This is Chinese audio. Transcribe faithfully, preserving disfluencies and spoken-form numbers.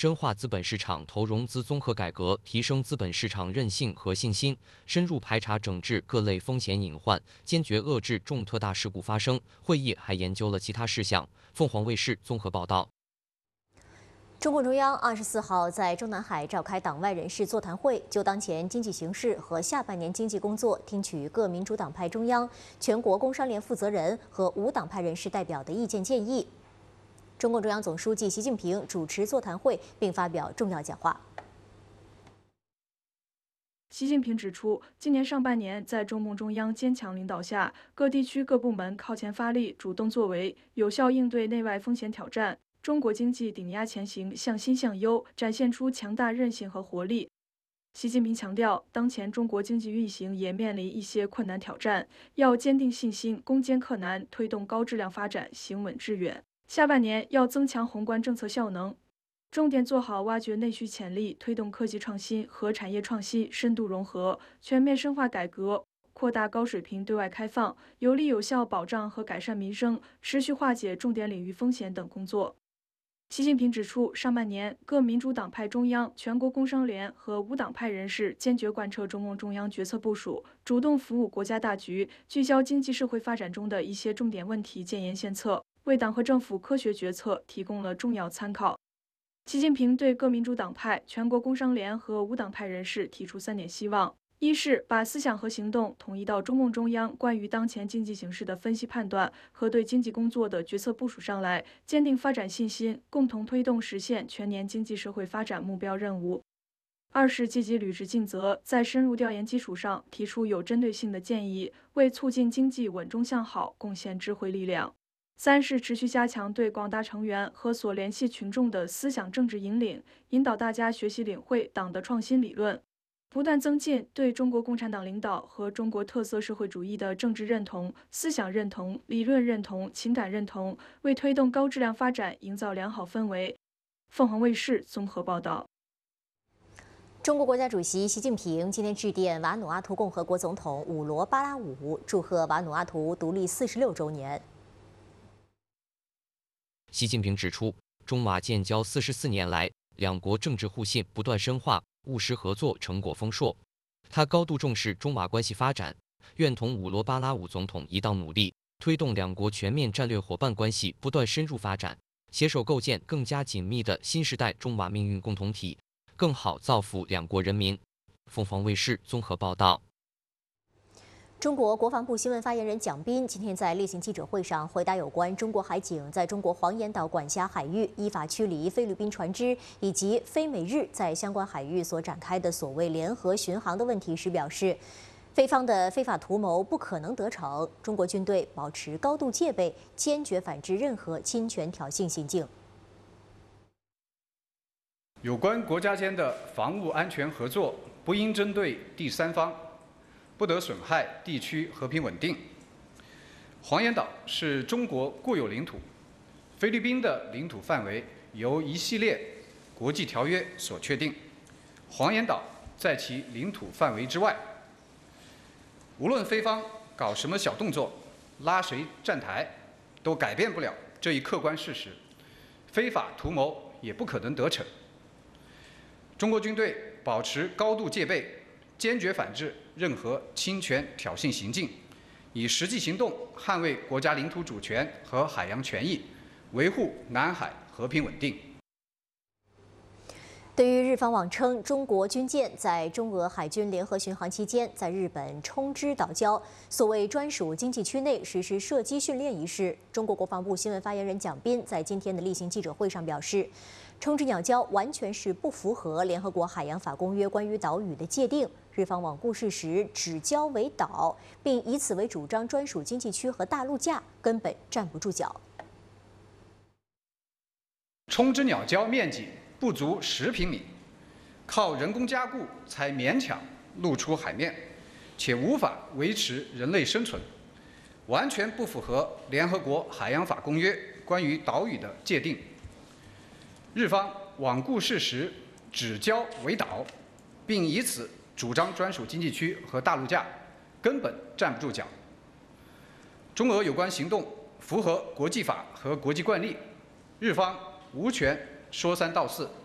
深化资本市场投融资综合改革，提升资本市场韧性和信心，深入排查整治各类风险隐患，坚决遏制重特大事故发生。会议还研究了其他事项。凤凰卫视综合报道。 中共中央二十四号在中南海召开党外人士座谈会，就当前经济形势和下半年经济工作，听取各民主党派中央、全国工商联负责人和无党派人士代表的意见建议。中共中央总书记习近平主持座谈会，并发表重要讲话。 习近平指出，今年上半年，在中共中央坚强领导下，各地区各部门靠前发力，主动作为，有效应对内外风险挑战。 中国经济顶压前行，向新向优，展现出强大韧性和活力。习近平强调，当前中国经济运行也面临一些困难挑战，要坚定信心，攻坚克难，推动高质量发展，行稳致远。下半年要增强宏观政策效能，重点做好挖掘内需潜力，推动科技创新和产业创新深度融合，全面深化改革。 扩大高水平对外开放，有力有效保障和改善民生，持续化解重点领域风险等工作。 习近平指出，上半年各民主党派中央、全国工商联和无党派人士坚决贯彻中共中央决策部署，主动服务国家大局，聚焦经济社会发展中的一些重点问题，建言献策，为党和政府科学决策提供了重要参考。习近平对各民主党派、全国工商联和无党派人士提出三点希望。 一是把思想和行动统一到中共中央关于当前经济形势的分析判断和对经济工作的决策部署上来，坚定发展信心，共同推动实现全年经济社会发展目标任务。二是积极履职尽责，在深入调研基础上提出有针对性的建议，为促进经济稳中向好贡献智慧力量。三是持续加强对广大成员和所联系群众的思想政治引领，引导大家学习领会党的创新理论。 不断增进对中国共产党领导和中国特色社会主义的政治认同、思想认同、理论认同、情感认同，为推动高质量发展营造良好氛围。凤凰卫视综合报道。 中国国家主席习近平今天致电瓦努阿图共和国总统伍罗巴拉伍，祝贺瓦努阿图独立四十六周年。 习近平指出，中瓦建交四十四年来，两国政治互信不断深化。 务实合作成果丰硕，他高度重视中瓦关系发展，愿同伍罗巴拉伍总统一道努力，推动两国全面战略伙伴关系不断深入发展，携手构建更加紧密的新时代中瓦命运共同体，更好造福两国人民。凤凰卫视综合报道。 中国国防部新闻发言人蒋斌今天在例行记者会上回答有关中国海警在中国黄岩岛管辖海域依法驱离菲律宾船只，以及菲美日在相关海域所展开的所谓联合巡航的问题时表示，菲方的非法图谋不可能得逞，中国军队保持高度戒备，坚决反制任何侵权挑衅行径。 有关国家间的防务安全合作，不应针对第三方。 不得损害地区和平稳定。黄岩岛是中国固有领土，菲律宾的领土范围由一系列国际条约所确定。黄岩岛在其领土范围之外，无论菲方搞什么小动作，拉谁站台，都改变不了这一客观事实。非法图谋也不可能得逞。中国军队保持高度戒备。 坚决反制任何侵权挑衅行径，以实际行动捍卫国家领土主权和海洋权益，维护南海和平稳定。 对于日方网称中国军舰在中俄海军联合巡航期间在日本冲之岛礁所谓专属经济区内实施射击训练一事，中国国防部新闻发言人蒋斌在今天的例行记者会上表示，冲之鸟礁完全是不符合联合国海洋法公约关于岛屿的界定。 日方罔顾事实，指礁为岛，并以此为主张专属经济区和大陆架，根本站不住脚。 冲之鸟礁面积不足十平米，靠人工加固才勉强露出海面，且无法维持人类生存，完全不符合联合国海洋法公约关于岛屿的界定。日方罔顾事实，指礁为岛，并以此 主张专属经济区和大陆架，根本站不住脚。中俄有关行动符合国际法和国际惯例，日方无权说三道四。